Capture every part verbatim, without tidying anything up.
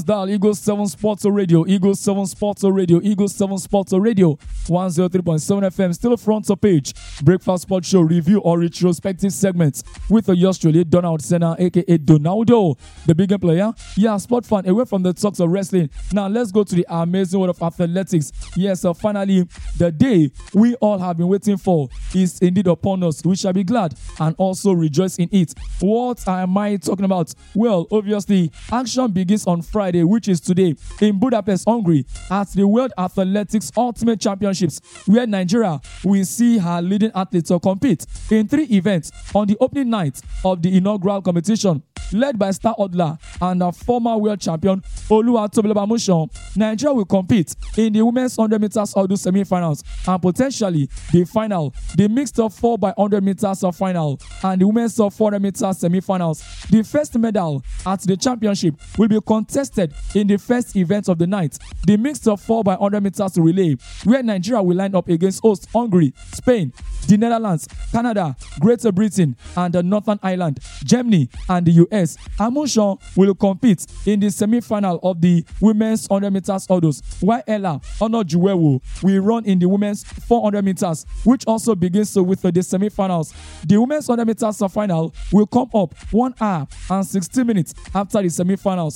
Dial Eagle seven Sports Radio, Eagle seven Sports Radio, Eagle seven Sports Radio, one oh three point seven F M, still front of page. Breakfast Sport Show review or retrospective segments with a yours truly, Donald Senna, aka Donaldo, the bigger player. Yeah, sport fan, away from the talks of wrestling. Now let's go to the amazing world of athletics. Yes, uh, finally, the day we all have been waiting for is indeed upon us. We shall be glad and also rejoice in it. What am I talking about? Well, obviously, action begins on Friday, which is today, in Budapest, Hungary, at the World Athletics Ultimate Championships, where Nigeria will see her leading athletes to compete in three events on the opening night of the inaugural competition. Led by star hurdler and a former world champion Oluwatobiloba Amusan, Nigeria will compete in the women's one hundred meters hurdle semi-finals and potentially the final, the mixed of four by one hundred meters final and the women's of four hundred meters semi-finals. The first medal at the championship will be contested in the first event of the night, the mixed of four by one hundred meters relay, where Nigeria will line up against host Hungary, Spain, the Netherlands, Canada, Greater Britain, and the Northern Ireland, Germany, and the U S. Amusan will compete in the semi-final of the women's one hundred meters hurdles, while Ella Onojuwewu will run in the women's four hundred meters, which also begins with the semi-finals. The women's one hundred meters final will come up one hour and sixty minutes after the semi-finals.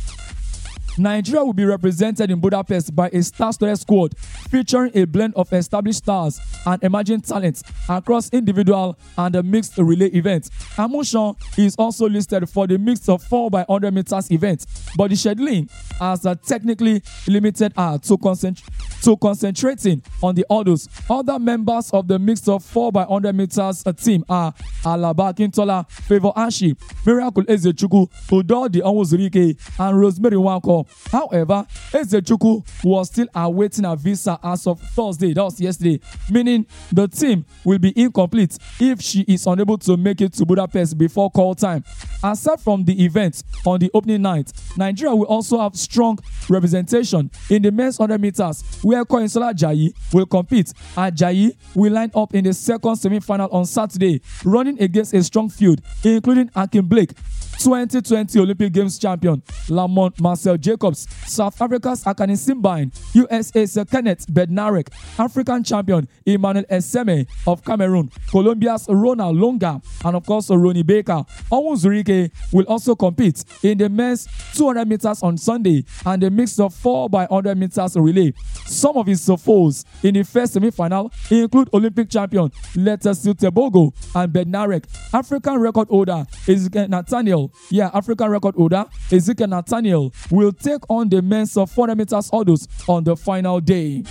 Nigeria will be represented in Budapest by a star-studded squad featuring a blend of established stars and emerging talents across individual and the mixed relay events. Amusan is also listed for the mixed of four by one hundred meters event, but the scheduling has uh, technically limited her to, concent- to concentrating on the hurdles. Other members of the mixed of four by one hundred meters uh, team are Alaba Akintola, Favour Ashi, Miracle Ezechukwu, Udodi Onwuzurike, and Rosemary Wanko. However, Ezechukwu was still awaiting a visa as of Thursday, that was yesterday, meaning the team will be incomplete if she is unable to make it to Budapest before call time. Aside from the event on the opening night, Nigeria will also have strong representation in the men's one hundred meters, where Koinsola Ajayi will compete. Ajayi will line up in the second semi-final on Saturday, running against a strong field, including Akin Blake, twenty twenty Olympic Games champion Lamont Marcel Jacobs, South Africa's Akani Simbine, U S A's Kenneth Bednarek, African champion Emmanuel Eseme of Cameroon, Colombia's Ronald Longa, and of course Ronnie Baker. Onwuzurike will also compete in the men's two hundred meters on Sunday and the mix of four by one hundred meters relay. Some of his foes in the first semi-final include Olympic champion Letesil Tebogo and Bednarek, African record holder Ezekiel Nathaniel. Yeah, African record holder Ezekiel Nathaniel will take on the men's of four hundred meters hurdles on the final day.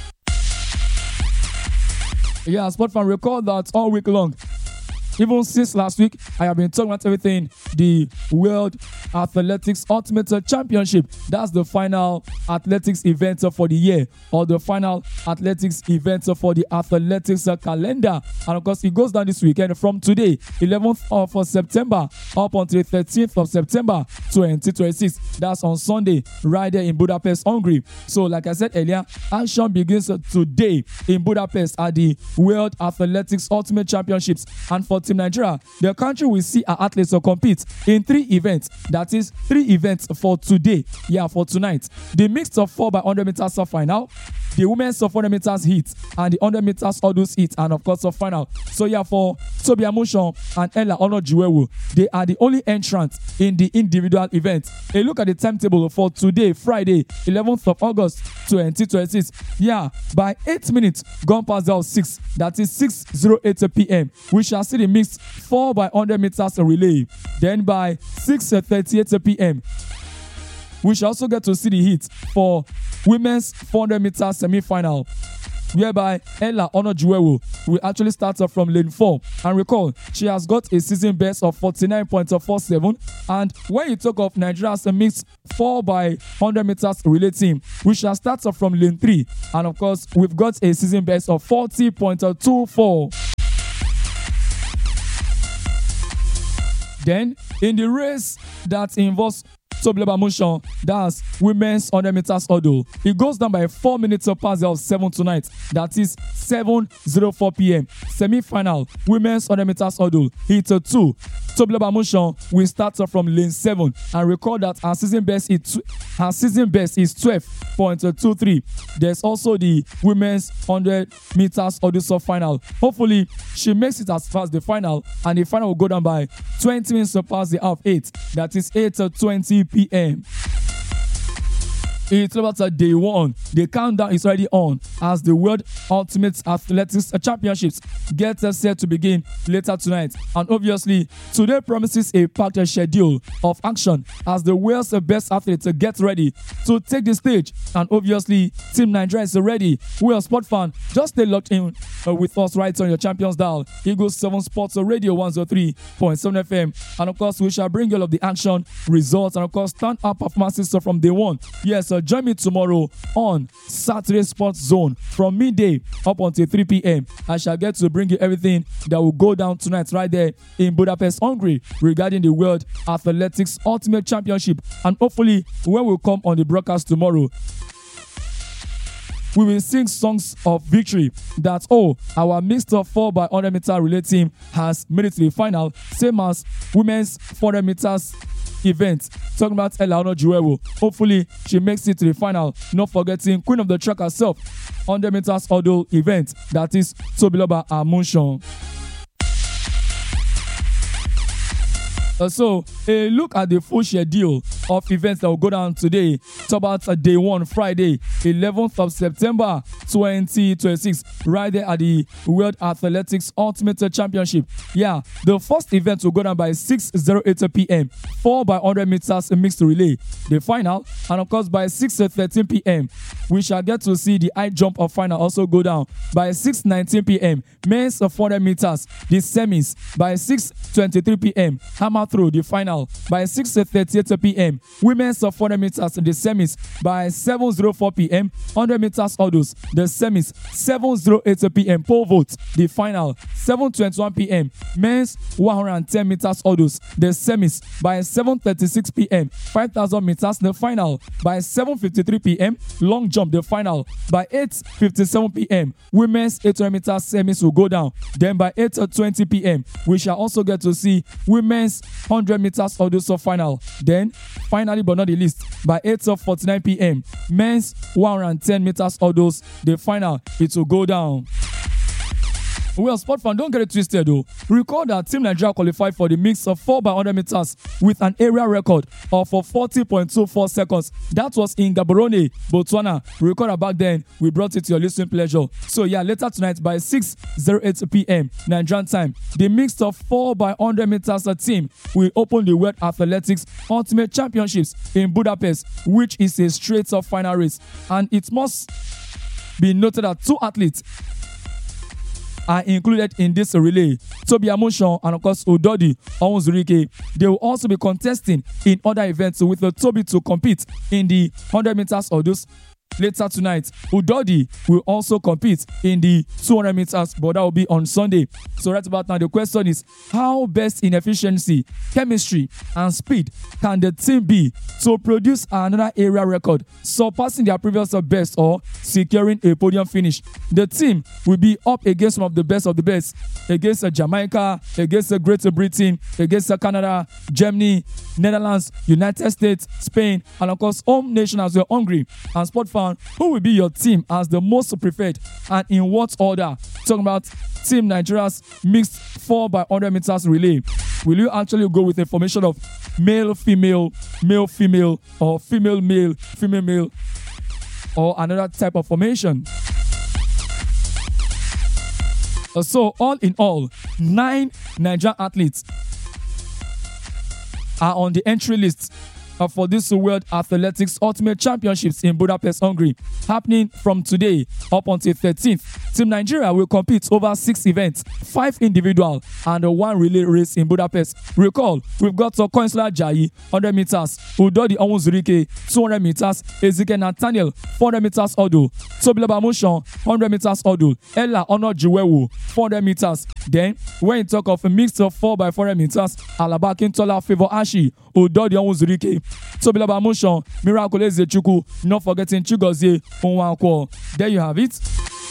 Yeah, sport fan, recall that all week long, even since last week, I have been talking about everything. The World Athletics Ultimate Championship. That's the final athletics event for the year, or the final athletics event for the athletics calendar. And of course, it goes down this weekend from today, eleventh of September, up until thirteenth of September, twenty twenty-six. That's on Sunday, right there in Budapest, Hungary. So, like I said earlier, action begins today in Budapest at the World Athletics Ultimate Championships. And for Team Nigeria, the country will see our athletes to compete in three events. That is three events for today. Yeah, for tonight. The mixed of four by one hundred meters final, the women's of one hundred meters heat, and the one hundred meters hurdles heat, and of course, the final. So yeah, for Tobi Amusan and Ella Onojuwewu, they are the only entrants in the individual event. A look at the timetable for today, Friday, eleventh of August, twenty twenty-six. Yeah, by eight minutes, gone past the six. That is six oh eight p.m. We shall see the mixed four by one hundred meters relay. Then by six thirty-eight p.m. we shall also get to see the heat for women's four hundred meters semi-final, whereby Ella Onojuwewu will actually start off from lane four. And recall, she has got a season best of forty-nine point four seven. And when you talk of Nigeria's mixed four by one hundred meters relay team, we shall start off from lane three. And of course, we've got a season best of forty point two four. Then, in the race that involves Tobiloba Amusan, that's women's one hundred meters hurdle. It goes down by four minutes past the hour of seven tonight. That is seven oh four p.m. Semi-final, women's one hundred meters hurdle. Heat two. Tobiloba Amusan will start from lane seven and record that her season best is her season best is twelve point two three. There's also the women's one hundred meters hurdle final. Hopefully, she makes it as far as the final, and the final will go down by twenty minutes past the hour of eight. That is eight twenty p.m. It's about a day one. The countdown is already on as the World Ultimate Athletics Championships get set to begin later tonight. And obviously, today promises a packed schedule of action as the world's best athletes get ready to take the stage. And obviously, Team Nigeria is ready. We are sport fan. Just stay locked in uh, with us right on your Champions Dial. Eagles seven Sports Radio one oh three point seven F M. And of course, we shall bring you all of the action, results, and of course, stand-up performances from day one. Yes, uh, join me tomorrow on Saturday Sports Zone from midday up until three p.m. I shall get to bring you everything that will go down tonight right there in Budapest, Hungary regarding the World Athletics Ultimate Championship. And hopefully, when we come on the broadcast tomorrow, we will sing songs of victory that, oh, our mixed four by one hundred meter relay team has made it to the final, same as women's four hundred meters event. Talking about Ella Onojuewo. Hopefully, she makes it to the final. Not forgetting Queen of the Track herself, one hundred meters hurdle event. That is Tobiloba Amusan. Uh, so, a look at the full schedule of events that will go down today. Talk about uh, day one, Friday, eleventh of September twenty twenty-six, right there at the World Athletics Ultimate Championship. Yeah, the first event will go down by six oh eight p.m. four by one hundred meters mixed relay, the final, and of course by six thirteen p.m. we shall get to see the high jump of final also go down by six nineteen p.m. men's four hundred meters, the semis by six twenty-three p.m. hammer through the final by six thirty-eight p.m. women's four hundred meters, the semis by seven oh four p.m. one hundred meters hurdles, the semis seven oh eight p.m. pole vault, the final seven twenty-one p.m. men's one hundred ten meters hurdles, the semis by seven thirty-six p.m. five thousand meters, the final by seven fifty-three p.m. long jump, the final by eight fifty-seven p.m. women's eight hundred meters semis will go down. Then by eight twenty p.m. we shall also get to see women's one hundred meters hurdles of final. Then finally but not the least, by eight forty-nine p.m. men's one hundred ten meters hurdles, the final, it will go down. Well, sport fan, don't get it twisted though. Recall that Team Nigeria qualified for the mix of four by one hundred meters with an area record of forty point two four seconds. That was in Gaborone, Botswana. Recall that back then, we brought it to your listening pleasure. So yeah, later tonight by six oh eight p.m. Nigerian time, the mixed of four by one hundred meters team will open the World Athletics Ultimate Championships in Budapest, which is a straight-up final race. And it must be noted that two athletes are included in this relay. Tobi Amusan and of course Udodi Onwuzurike. They will also be contesting in other events with the Tobi to compete in the one hundred meters hurdles. Later tonight, Udodi will also compete in the two hundred meters, but that will be on Sunday. So right about now, the question is, how best in efficiency, chemistry, and speed can the team be to produce another area record, surpassing their previous best or securing a podium finish? The team will be up against some of the best of the best, against Jamaica, against Great Britain, against Canada, Germany, Netherlands, United States, Spain, and of course, home nation as well, Hungary. And sport fan, who will be your team as the most preferred and in what order? Talking about Team Nigeria's mixed four by one hundred meters relay. Will you actually go with a formation of male, female, male, female, or female, male, female, male, or another type of formation? Uh, so, all in all, nine Nigerian athletes are on the entry list uh, for this World Athletics Ultimate Championships in Budapest, Hungary, happening from today up until thirteenth. Team Nigeria will compete over six events, five individual and one relay race in Budapest. Recall, we've got Koinsula Ajayi, one hundred meters, Udodi Onwuzurike, two hundred meters, Ezekiel Nathaniel, four hundred meters hurdle, Tobiloba Amusan, one hundred meters hurdle, Ella Onojuewo, four hundred meters. Then, when you talk of a mix of four by four hundred meters, Alaba Akintola Favour Ashi, Udodi Onwuzurike, Tobilaba Amusan, Miracle Ezechuku, not forgetting Chigozie Onwankwo. There you have it.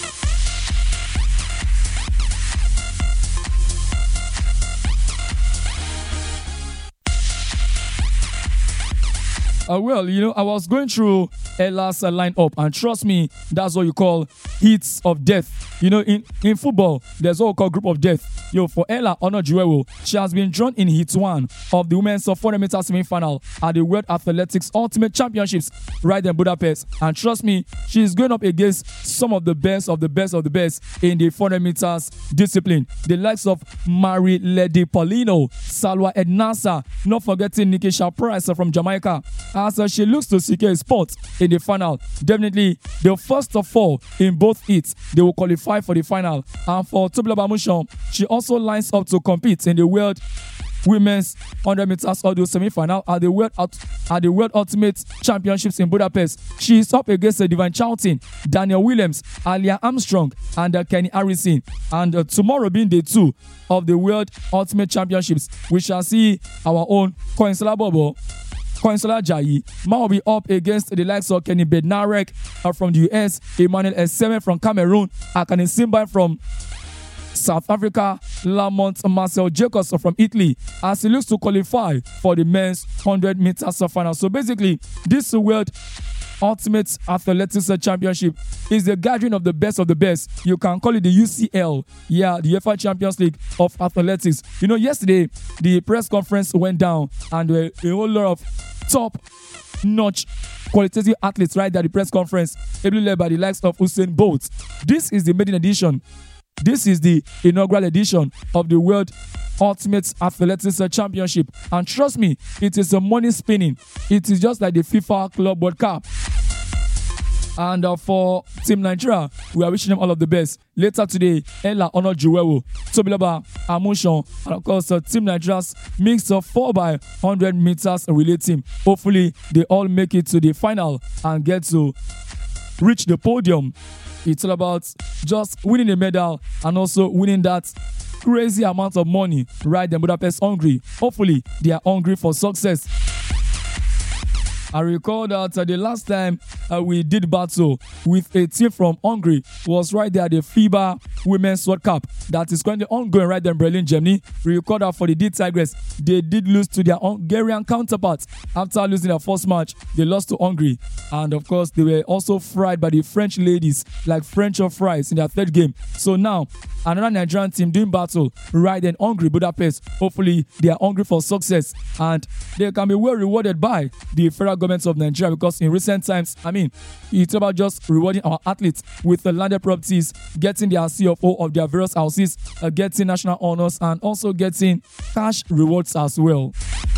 Uh, well, you know, I was going through Ella's uh, lineup, and trust me, that's what you call hits of death. You know, in, in football, there's what we call group of death. Yo, for Ella Onojuewo, she has been drawn in hit one of the women's four hundred meter semi-final at the World Athletics Ultimate Championships right in Budapest. And trust me, she's going up against some of the best of the best of the best in the four hundred meters discipline. The likes of Mari Ledy Paulino, Salwa Ednasa, not forgetting Nikisha Price from Jamaica, as uh, she looks to secure a spot in the final. Definitely the first of four in both heats, they will qualify for the final. And for Tobilaba Amusan, she also lines up to compete in the World Women's one hundred meters hurdle semi-final at the World at the World Ultimate Championships in Budapest. She is up against uh, Divine Charlton, Daniel Williams, Alia Armstrong, and uh, Kenny Harrison. And uh, tomorrow being day two of the World Ultimate Championships, we shall see our own Koinsola Bobo, Koinsola Ajayi might be up against the likes of Kenny Bednarek uh, from the U S, Emmanuel Eseme from Cameroon, Akane Simba from South Africa, Lamont Marcel Jacobs from Italy, as he looks to qualify for the men's one hundred meters final. So basically, this World Ultimate Athletics Championship is the gathering of the best of the best. You can call it the U C L, yeah, the UEFA Champions League of Athletics. You know, yesterday the press conference went down, and uh, a whole lot of top-notch qualitative athletes right there at the press conference, ably led by the likes of Usain Bolt. This is the maiden edition. This is the inaugural edition of the World Ultimate Athletics Championship. And trust me, it is a money spinning. It is just like the FIFA Club World Cup. And uh, for Team Nigeria, we are wishing them all of the best. Later today, Ella Onojuewo, Tobilaba Amusan, and of course, uh, Team Nigeria's mix of four by one hundred meters relay team. Hopefully, they all make it to the final and get to reach the podium. It's all about just winning a medal and also winning that crazy amount of money right in Budapest, Hungary. Hopefully, they are hungry for success. I recall that uh, the last time uh, we did battle with a team from Hungary was right there at the FIBA Women's World Cup that is currently ongoing right there in Berlin, Germany. We recall that for the D Tigers, they did lose to their Hungarian counterparts. After losing their first match, they lost to Hungary. And of course, they were also fried by the French ladies, like French or fries in their third game. So now, another Nigerian team doing battle right in Hungary, Budapest. Hopefully, they are hungry for success and they can be well rewarded by the federal government of Nigeria, because in recent times, I mean, it's about just rewarding our athletes with the landed properties, getting their C F O of their various houses, uh, getting national honors, and also getting cash rewards as well.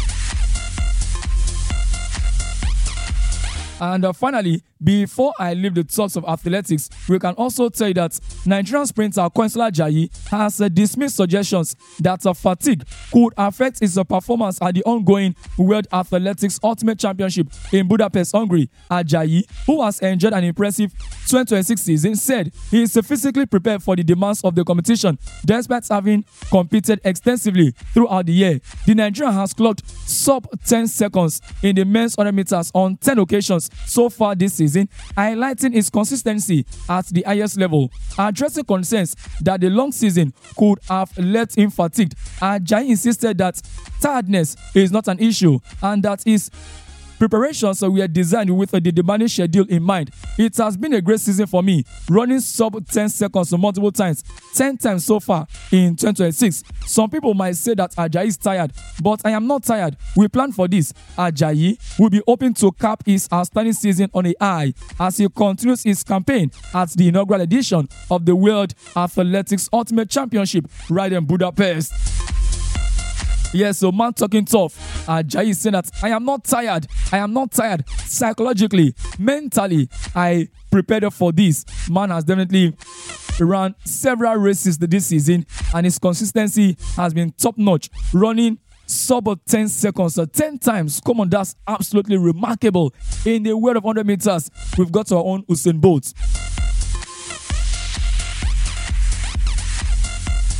And uh, finally, before I leave the talks of athletics, we can also tell you that Nigerian sprinter Koinsola Ajayi has uh, dismissed suggestions that uh, fatigue could affect his uh, performance at the ongoing World Athletics Ultimate Championship in Budapest, Hungary. Ajayi, who has enjoyed an impressive twenty twenty-six season, said he is uh, physically prepared for the demands of the competition, despite having competed extensively throughout the year. The Nigerian has clocked sub ten seconds in the men's one hundred meters on ten occasions so far this season, highlighting his consistency at the highest level. Addressing concerns that the long season could have left him fatigued, Ajayi insisted that tiredness is not an issue and that his preparations were designed with the demanding schedule in mind. It has been a great season for me, running sub ten seconds multiple times, ten times so far in twenty twenty-six. Some people might say that Ajayi is tired, but I am not tired. We plan for this. Ajayi will be hoping to cap his outstanding season on a high as he continues his campaign at the inaugural edition of the World Athletics Ultimate Championship right in Budapest. Yes, so man talking tough. Ajayi is saying that I am not tired. I am not tired. Psychologically, mentally, I prepared for this. Man has definitely run several races this season, and his consistency has been top notch. Running sub ten seconds, uh, ten times. Come on, that's absolutely remarkable. In the world of one hundred meters, we've got our own Usain Bolt.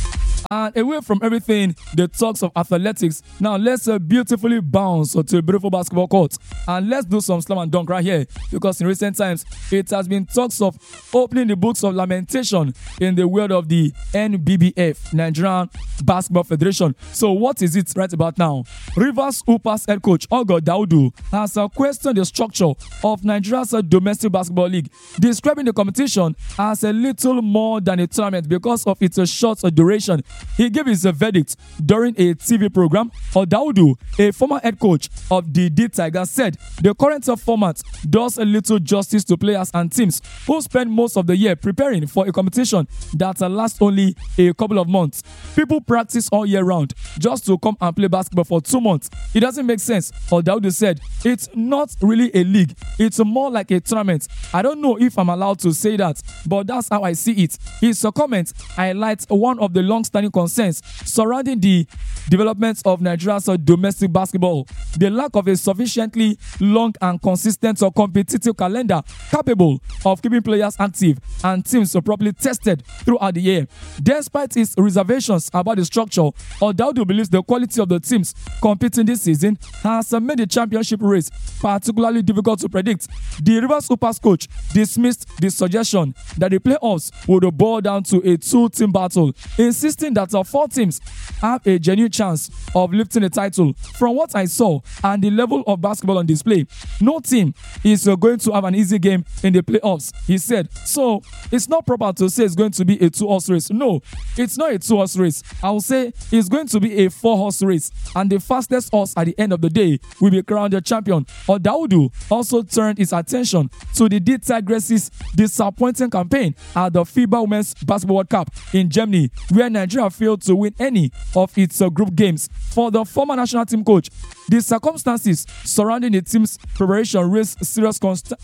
And away from everything, the talks of athletics, now let's uh, beautifully bounce to a beautiful basketball court. And let's do some slam and dunk right here, because in recent times, it has been talks of opening the books of lamentation in the world of the N B B F, Nigerian Basketball Federation. So what is it right about now? Rivers Hoopers head coach Ogo Daudu has uh, questioned the structure of Nigeria's uh, domestic basketball league, describing the competition as a little more than a tournament because of its uh, short uh, duration. He gave his uh, verdict during a T V program. Odaudu, a former head coach of the D Tigers, said the current uh, format does a little justice to players and teams who spend most of the year preparing for a competition that uh, lasts only a couple of months. People practice all year round just to come and play basketball for two months. It doesn't make sense. Odaudu said it's not really a league, it's more like a tournament. I don't know if I'm allowed to say that, but that's how I see it. His uh, comment highlights one of the long-standing concerns surrounding the development of Nigeria's uh, domestic basketball: the lack of a sufficiently long and consistent or competitive calendar capable of keeping players active and teams properly tested throughout the year. Despite his reservations about the structure, Odaudu believes the quality of the teams competing this season has made the championship race particularly difficult to predict. The Rivers Hoopers coach dismissed the suggestion that the playoffs would boil down to a two-team battle, insisting that the four teams have a genuine chance of lifting the title. From what I saw and the level of basketball on display, no team is going to have an easy game in the playoffs, he said. So it's not proper to say it's going to be a two-horse race. No, it's not a two-horse race. I will say it's going to be a four-horse race, and the fastest horse at the end of the day will be crowned the champion. Odaudu also turned his attention to the D Tigers' disappointing campaign at the FIBA Women's Basketball World Cup in Germany, where Nigeria failed to win any of its uh, group games. For the former national team coach, the circumstances surrounding the team's preparation raised serious const-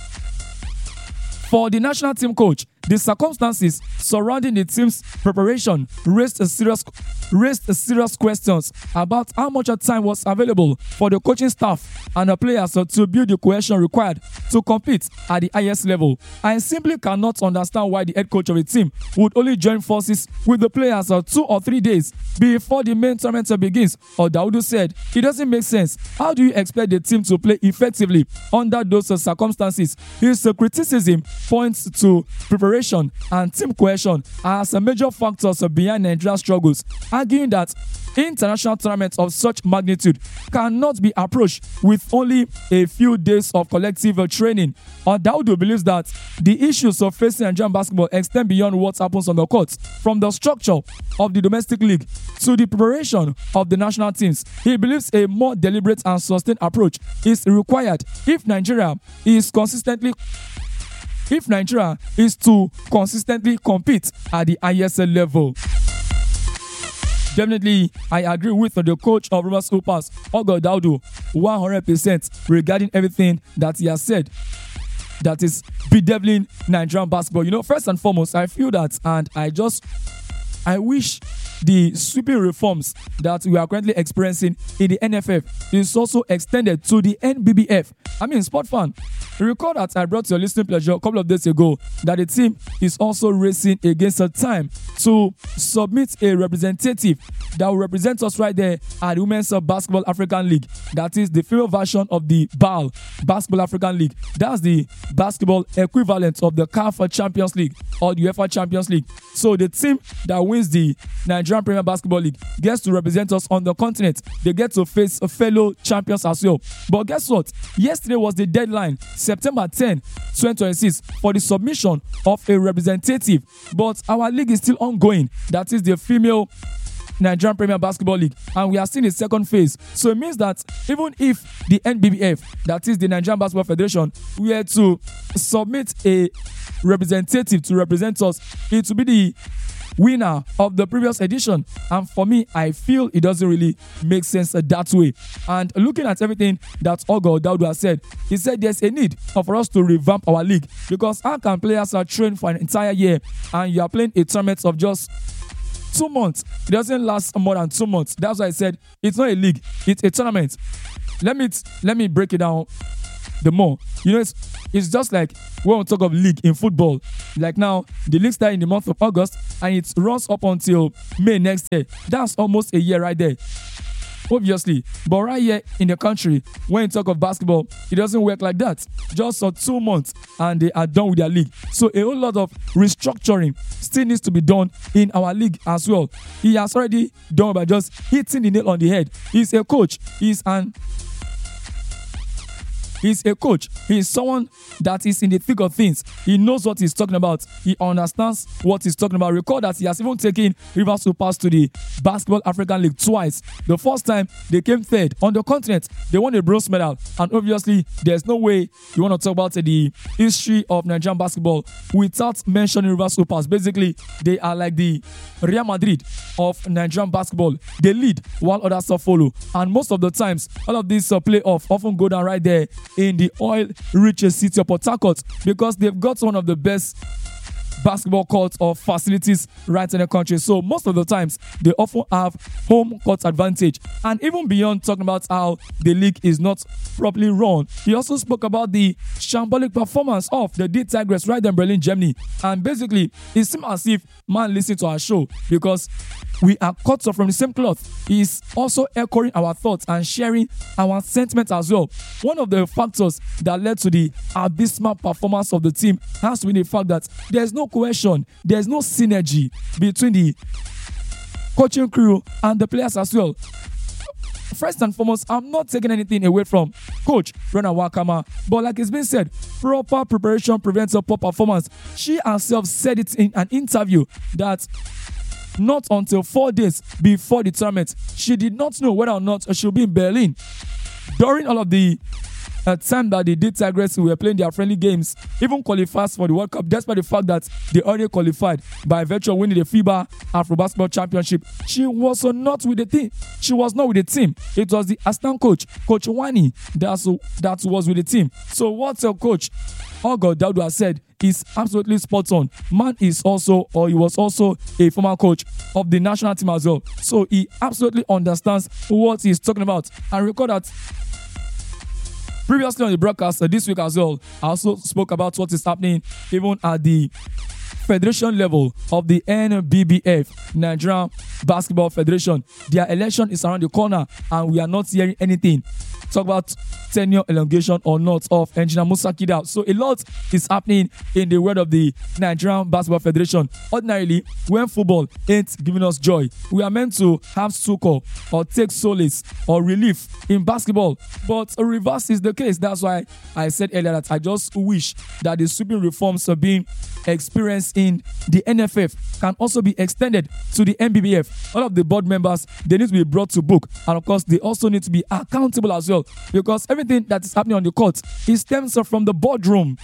For the national team coach, the circumstances surrounding the team's preparation raised a serious, raised a serious questions about how much time was available for the coaching staff and the players to build the cohesion required to compete at the highest level. I simply cannot understand why the head coach of a team would only join forces with the players two or three days before the main tournament begins. Odaudu said, it doesn't make sense. How do you expect the team to play effectively under those circumstances? His criticism points to preparation and team cohesion as a major factors behind Nigeria's struggles, arguing that international tournaments of such magnitude cannot be approached with only a few days of collective training. Odaudu believes that the issues of facing Nigerian basketball extend beyond what happens on the court, from the structure of the domestic league to the preparation of the national teams. He believes a more deliberate and sustained approach is required if Nigeria is consistently if Nigeria is to consistently compete at the highest level. Definitely, I agree with the coach of Rivers Hoopers, Ogo Daudu, one hundred percent regarding everything that he has said that is bedeviling Nigerian basketball. You know, first and foremost, I feel that, and I just, I wish the sweeping reforms that we are currently experiencing in the N F F is also extended to the N B B F. I mean, sport fan, recall that I brought to your listening pleasure a couple of days ago that the team is also racing against a time to submit a representative that will represent us right there at the Women's Basketball African League. That is the female version of the B A L, Basketball African League. That's the basketball equivalent of the C A F Champions League or the UEFA Champions League. So the team that wins the Nigerian Premier Basketball League gets to represent us on the continent. They get to face fellow champions as well. But guess what? Yesterday was the deadline, September tenth, twenty twenty-six, for the submission of a representative. But our league is still ongoing. That is the female Nigerian Premier Basketball League, and we are still in the second phase. So it means that even if the N B B F, that is the Nigerian Basketball Federation, were to submit a representative to represent us, it will be the winner of the previous edition. And for me, I feel it doesn't really make sense that way. And looking at everything that Ogo Daudu has said, he said there's a need for us to revamp our league, because how can players are trained for an entire year and you are playing a tournament of just two months? It doesn't last more than two months. That's why I said it's not a league, it's a tournament. Let me let me break it down the more. You know, it's It's just like when we talk of league in football. Like now, the league starts in the month of August and it runs up until May next year. That's almost a year right there. Obviously, but right here in the country, when you talk of basketball, it doesn't work like that. Just for two months and they are done with their league. So a whole lot of restructuring still needs to be done in our league as well. He has already done by just hitting the nail on the head. He's a coach. He's an He's a coach. He's someone that is in the thick of things. He knows what he's talking about. He understands what he's talking about. Recall that he has even taken Rivers Hoopers to the Basketball African League twice. The first time, they came third. On the continent, they won a bronze medal. And obviously, there's no way you want to talk about the history of Nigerian basketball without mentioning Rivers Hoopers. Basically, they are like the Real Madrid of Nigerian basketball. They lead while others follow. And most of the times, all of these uh, playoffs often go down right there in the oil-rich city of Port Harcourt because they've got one of the best basketball courts or facilities right in the country. So most of the times, they often have home court advantage. And even beyond talking about how the league is not properly run, he also spoke about the shambolic performance of the D Tigers right there in Berlin, Germany. And basically, it seems as if man listened to our show because we are cut from the same cloth. He's also echoing our thoughts and sharing our sentiments as well. One of the factors that led to the abysmal performance of the team has to be the fact that there's no cohesion, there's no synergy between the coaching crew and the players as well. First and foremost, I'm not taking anything away from Coach Brenna Wakama, but like it's been said, proper preparation prevents a poor performance. She herself said it in an interview that not until four days before the tournament, she did not know whether or not she'll be in Berlin. During all of the uh, time that the D Tigers were playing their friendly games, even qualified for the World Cup, despite the fact that they already qualified by virtue of winning the FIBA Afro Basketball Championship, she was not with the team. She was not with the team. It was the assistant coach, Coach Wani, that's, that was with the team. So what a coach Ogo Daudu has said is absolutely spot on. Man is also, or he was also a former coach of the national team as well. So he absolutely understands what he's talking about. And recall that previously on the broadcast uh, this week as well, I also spoke about what is happening even at the federation level of the N B B F, Nigerian Basketball Federation. Their election is around the corner and we are not hearing anything. Talk about tenure elongation or not of Engineer Musa Kida. So a lot is happening in the world of the Nigerian Basketball Federation. Ordinarily, when football ain't giving us joy, we are meant to have succor or take solace or relief in basketball. But a reverse is the case. That's why I said earlier that I just wish that the sweeping reforms are being experienced in the N F F can also be extended to the N B B F. All of the board members, they need to be brought to book. And of course, they also need to be accountable as well, because everything that is happening on the court, it stems from the boardroom.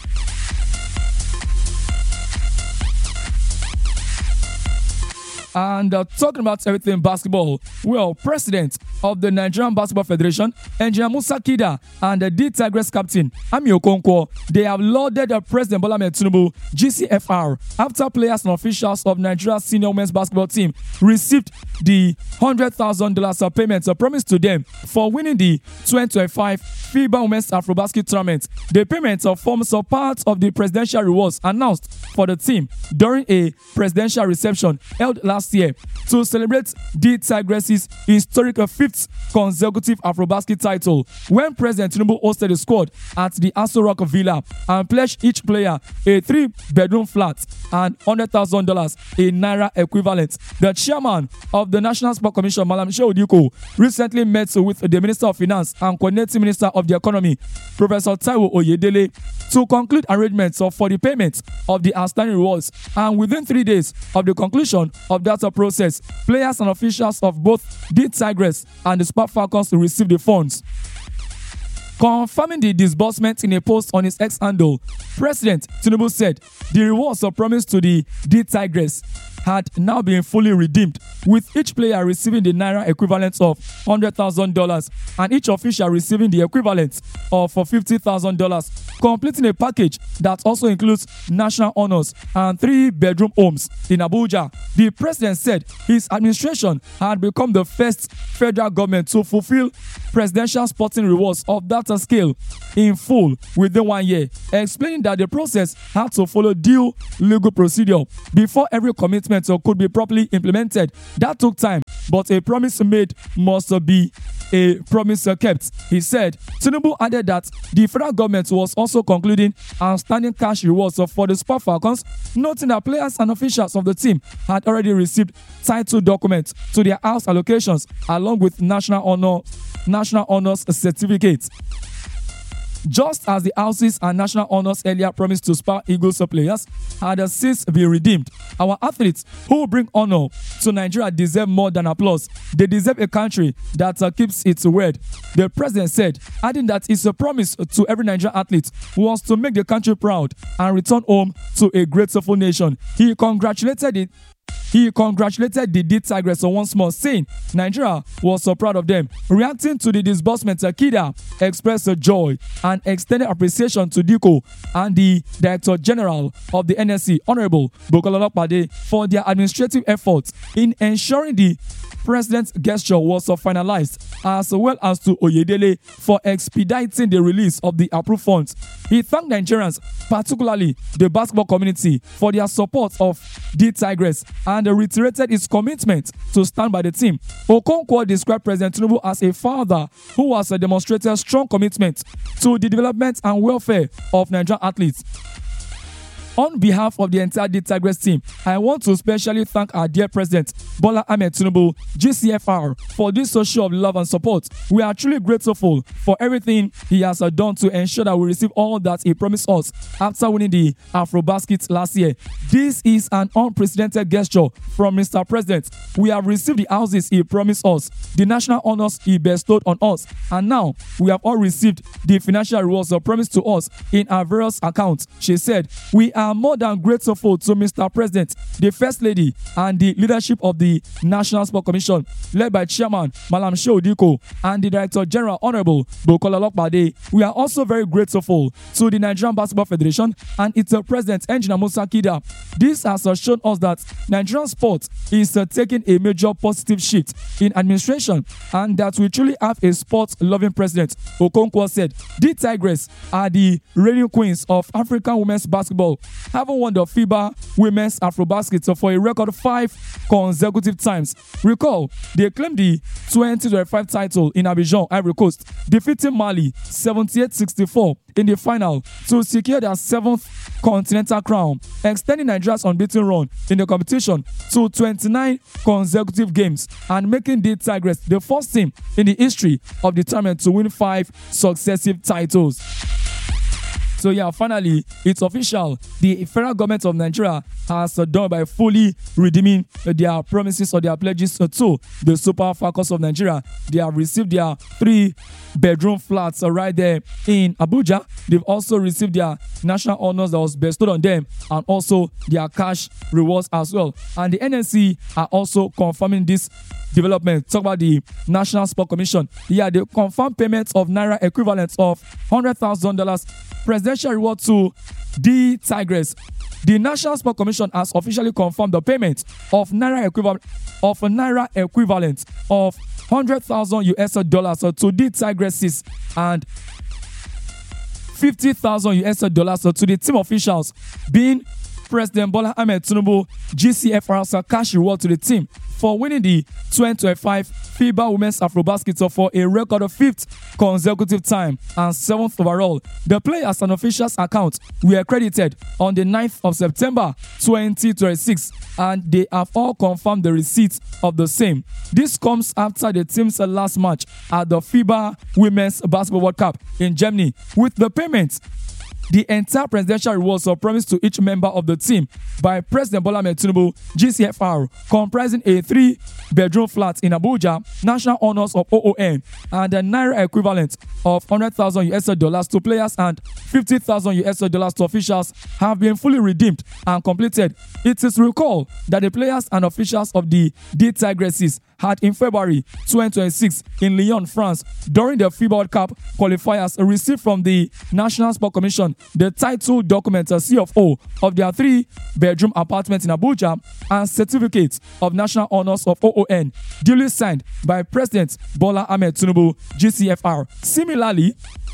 And uh, talking about everything basketball, well, president of the Nigerian Basketball Federation, Engineer Musa Kida, and the D Tigers captain, Ami Okonkwo, they have lauded uh, President Bola Ahmed Tinubu, G C F R, after players and officials of Nigeria's senior women's basketball team received the one hundred thousand dollars payment uh, promised to them for winning the twenty twenty-five FIBA Women's Afrobasket Tournament. The payment uh, forms a part of the presidential rewards announced for the team during a presidential reception held last year to celebrate the Tigers' historic fifth consecutive Afrobasket title, when President Tinubu hosted the squad at the Aso Rock Villa and pledged each player a three-bedroom flat and one hundred thousand dollars in Naira equivalent. The chairman of the National Sport Commission, Malam Shehu Diko, recently met with the Minister of Finance and Coordinating Minister of the Economy, Professor Taiwo Oyedele, to conclude arrangements for the payment of the outstanding rewards. And within three days of the conclusion of that process, players and officials of both the Tigers and the Spark Falcons will receive the funds. Confirming the disbursement in a post on his X handle, President Tinubu said the rewards are promised to the D Tigers had now been fully redeemed, with each player receiving the Naira equivalent of one hundred thousand dollars and each official receiving the equivalent of fifty thousand dollars. completing a package that also includes national honors and three-bedroom homes in Abuja. The president said his administration had become the first federal government to fulfill presidential sporting rewards of that scale in full within one year, explaining that the process had to follow due legal procedure before every commitment could be properly implemented. That took time, but a promise made must be a promise kept. He said. Tinubu added that the federal government was also concluding outstanding cash rewards for the Super Falcons, noting that players and officials of the team had already received title documents to their house allocations along with national honor, national honors certificates. Just as the houses and national honors earlier promised to Super Eagles players had since been redeemed, our athletes who bring honor to Nigeria deserve more than applause. They deserve a country that uh, keeps its word, the president said, adding that it's a promise to every Nigerian athlete who wants to make the country proud and return home to a grateful nation. He congratulated it. He congratulated the D Tigers once more, saying Nigeria was so proud of them. Reacting to the disbursement, Akida expressed joy and extended appreciation to Diko and the Director General of the N S C, Honorable Bukola Olopade, for their administrative efforts in ensuring the President's gesture was finalized, as well as to Oyedele for expediting the release of the approved funds. He thanked Nigerians, particularly the basketball community, for their support of the Tigers and reiterated his commitment to stand by the team. Okonkwo described President Tinubu as a father who has demonstrated strong commitment to the development and welfare of Nigerian athletes. On behalf of the entire D Tigers team, I want to especially thank our dear President Bola Ahmed Tinubu, G C F R, for this social of love and support. We are truly grateful for everything he has done to ensure that we receive all that he promised us after winning the AfroBasket last year. This is an unprecedented gesture from Mister President. We have received the houses he promised us, the national honors he bestowed on us, and now we have all received the financial rewards promised to us in our various accounts. She said, we are more than grateful to Mister President, the First Lady, and the leadership of the National Sport Commission, led by Chairman Malam Shehu Diko and the Director General Honorable Bukola Olopade. We are also very grateful to the Nigerian Basketball Federation and its President Engineer Musa Kida. This has shown us that Nigerian sport is uh, taking a major positive shift in administration and that we truly have a sport-loving president. Okonkwo said, the Tigers are the reigning queens of African women's basketball, having won the FIBA Women's AfroBasket for a record five consecutive times. Recall, they claimed the twenty twenty-five title in Abidjan, Ivory Coast, defeating Mali seventy-eight sixty-four in the final to secure their seventh continental crown, extending Nigeria's unbeaten run in the competition to twenty-nine consecutive games and making the Tigers the first team in the history of the tournament to win five successive titles. So yeah, finally, it's official. The federal government of Nigeria has uh, done by fully redeeming uh, their promises or their pledges uh, to the Super Falcons of Nigeria. They have received their three-bedroom flats uh, right there in Abuja. They've also received their national honors that was bestowed on them and also their cash rewards as well. And the N S C are also confirming this development. Talk about the National Sport Commission. Yeah, the confirmed payments of Naira equivalents of one hundred thousand dollars presidential reward to the Tigers. The National Sport Commission has officially confirmed the payment of Naira equivalent of a Naira equivalent of one hundred thousand U S dollars to the Tigresses and fifty thousand U S dollars to the team officials, being President Bola Ahmed Tinubu, G C F R's cash reward to the team for winning the twenty twenty-five FIBA Women's AfroBasket for a record of fifth consecutive time and seventh overall. The players and officials' accounts were credited on the ninth of September twenty twenty-six, and they have all confirmed the receipt of the same. This comes after the team's last match at the FIBA Women's Basketball World Cup in Germany, with the payments the entire presidential rewards are promised to each member of the team by President Bola Ahmed Tinubu, G C F R, comprising a three-bedroom flat in Abuja, national honors of O O N, and a naira equivalent of one hundred thousand U S dollars to players and fifty thousand U S dollars to officials have been fully redeemed and completed. It is recalled that the players and officials of the D Tigresses had in February twenty twenty-six in Lyon, France, during the FIBA World Cup qualifiers, received from the National Sport Commission the title document, a C of O, of their three-bedroom apartment in Abuja and certificates of national honors of O O N, duly signed by President Bola Ahmed Tinubu, G C F R. Similarly,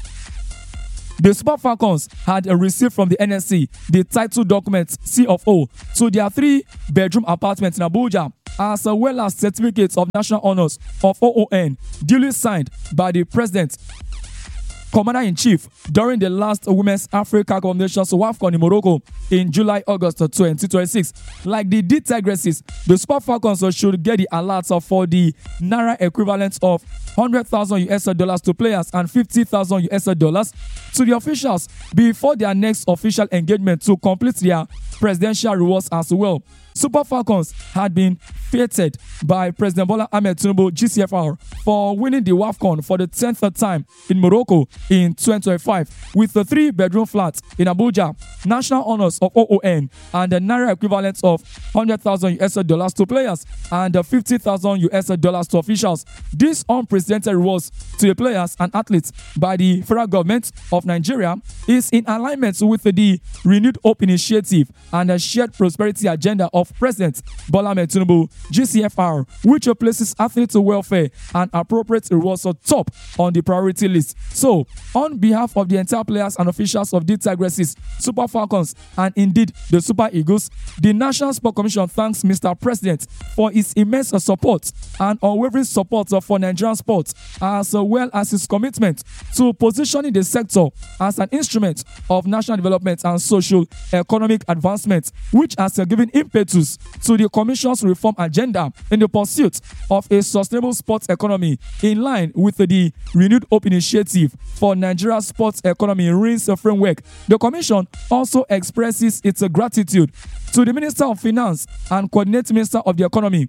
the Super Falcons had received from the N S C the title document C of O to their three-bedroom apartment in Abuja, as well as certificates of national honors of O O N, duly signed by the President, Commander-in-Chief, during the last Women's Africa Cup of Nations WAFCON in Morocco in July August twenty twenty-six. Like the D Tigresses, the Super Falcons should get the alerts for the naira equivalent of one hundred thousand U S dollars to players and fifty thousand U S dollars to the officials before their next official engagement to complete their presidential rewards as well. Super Falcons had been feted by President Bola Ahmed Tinubu, G C F R, for winning the WAFCON for the tenth time in Morocco in twenty twenty-five with a three-bedroom flat in Abuja, national honors of O O N, and a naira equivalent of one hundred thousand U S dollars to players and fifty thousand U S dollars to officials. This unprecedented rewards to the players and athletes by the federal government of Nigeria is in alignment with the renewed hope initiative and a shared prosperity agenda of President Bola Ahmed Tinubu, G C F R, which places athletes' welfare and appropriate rewards on top on the priority list. So, on behalf of the entire players and officials of the Tigresses, Super Falcons, and indeed the Super Eagles, the National Sport Commission thanks Mister President for his immense support and unwavering support for Nigerian sports, as well as his commitment to positioning the sector as an instrument of national development and social economic advancement, which has given impetus to the Commission's reform agenda in the pursuit of a sustainable sports economy in line with the renewed hope initiative for Nigeria's sports economy R I N S framework. The Commission also expresses its gratitude to the Minister of Finance and Coordinating Minister of the Economy,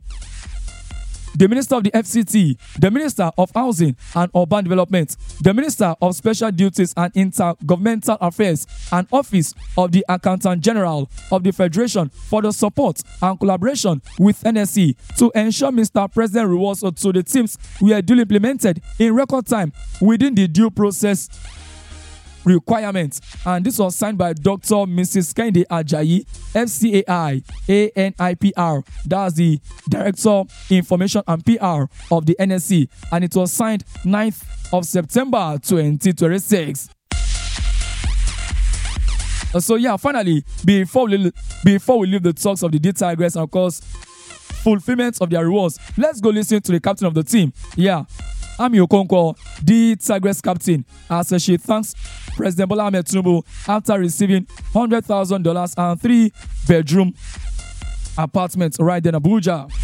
the Minister of the F C T, the Minister of Housing and Urban Development, the Minister of Special Duties and Intergovernmental Affairs, and Office of the Accountant General of the Federation for the support and collaboration with N S C to ensure Mister President rewards to the teams were duly implemented in record time within the due process requirements. And this was signed by Doctor Missus Kehinde Ajayi, F C A I A N I P R. That's the Director Information and P R of the N S C. And it was signed ninth of September twenty twenty-six. Uh, so yeah, finally, before we, before we leave the talks of the D Tigers and of course fulfillment of their rewards, let's go listen to the captain of the team. Yeah, Ami Okonkwo, the Tigers captain, as uh, she thanks President Bola Ahmed Tinubu after receiving one hundred thousand dollars and three-bedroom apartment right in Abuja.